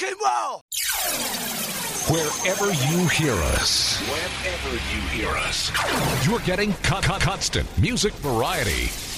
and roll. Wherever you hear us, you're getting constant music variety.